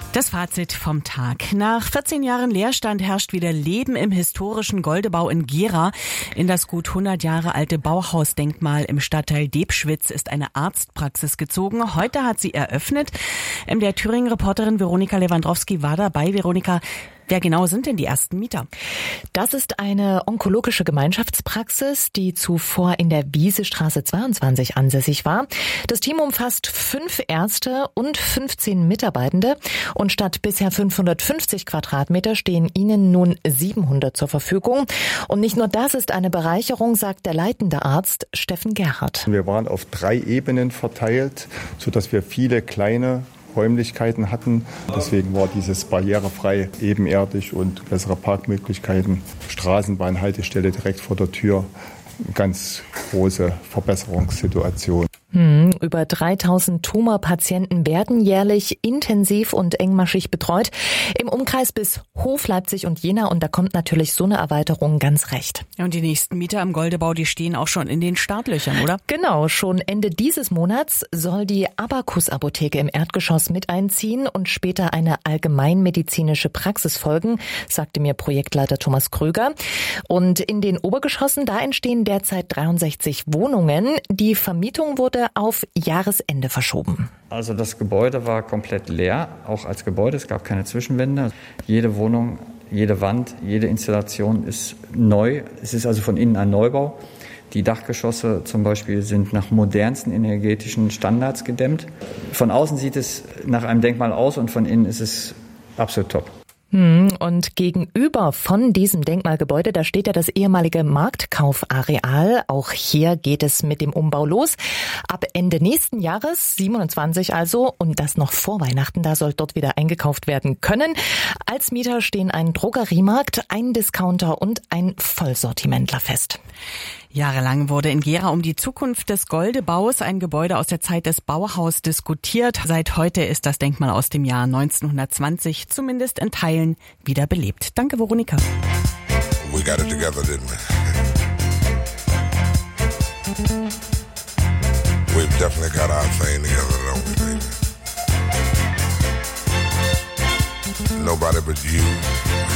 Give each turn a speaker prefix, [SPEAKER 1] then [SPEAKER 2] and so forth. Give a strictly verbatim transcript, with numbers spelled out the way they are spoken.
[SPEAKER 1] Das Fazit vom Tag. Nach vierzehn Jahren Leerstand herrscht wieder Leben im historischen Goldebau in Gera. In das gut hundert Jahre alte Bauhausdenkmal im Stadtteil Debschwitz ist eine Arztpraxis gezogen. Heute hat sie eröffnet. M D R Thüringen-Reporterin Veronika Lewandowski war dabei. Veronika, wer genau sind denn die ersten Mieter?
[SPEAKER 2] Das ist eine onkologische Gemeinschaftspraxis, die zuvor in der Wiesestraße zweiundzwanzig ansässig war. Das Team umfasst fünf Ärzte und fünfzehn Mitarbeitende. Und statt bisher fünfhundertfünfzig Quadratmeter stehen ihnen nun siebenhundert zur Verfügung. Und nicht nur das ist eine Bereicherung, sagt der leitende Arzt Steffen Gerhardt.
[SPEAKER 3] Wir waren auf drei Ebenen verteilt, sodass wir viele kleine Räumlichkeiten hatten. Deswegen war dieses barrierefrei, ebenerdig und bessere Parkmöglichkeiten. Straßenbahnhaltestelle direkt vor der Tür. Ganz große Verbesserungssituation.
[SPEAKER 2] Hm, über dreitausend Tumorpatienten werden jährlich intensiv und engmaschig betreut. Im Umkreis bis Hof, Leipzig und Jena. Und da kommt natürlich so eine Erweiterung ganz recht.
[SPEAKER 1] Ja, und die nächsten Mieter am Goldebau, die stehen auch schon in den Startlöchern, oder?
[SPEAKER 2] Genau, schon Ende dieses Monats soll die Abacus-Apotheke im Erdgeschoss mit einziehen und später eine allgemeinmedizinische Praxis folgen, sagte mir Projektleiter Thomas Kröger. Und in den Obergeschossen, da entstehen derzeit dreiundsechzig Wohnungen. Die Vermietung wurde auf Jahresende verschoben.
[SPEAKER 4] Also das Gebäude war komplett leer, auch als Gebäude. Es gab keine Zwischenwände. Jede Wohnung, jede Wand, jede Installation ist neu. Es ist also von innen ein Neubau. Die Dachgeschosse zum Beispiel sind nach modernsten energetischen Standards gedämmt. Von außen sieht es nach einem Denkmal aus und von innen ist es absolut top.
[SPEAKER 2] Und gegenüber von diesem Denkmalgebäude, da steht ja das ehemalige Marktkaufareal. Auch hier geht es mit dem Umbau los. Ab Ende nächsten Jahres, siebenundzwanzig also, und das noch vor Weihnachten, da soll dort wieder eingekauft werden können. Als Mieter stehen ein Drogeriemarkt, ein Discounter und ein Vollsortimentler fest.
[SPEAKER 1] Jahrelang wurde in Gera um die Zukunft des Goldebaus, ein Gebäude aus der Zeit des Bauhaus, diskutiert. Seit heute ist das Denkmal aus dem Jahr neunzehnhundertzwanzig zumindest in Teilen wieder belebt. Danke, Veronika.
[SPEAKER 5] We got it together, didn't we? We've definitely got our thing together, don't we, baby? Nobody but you.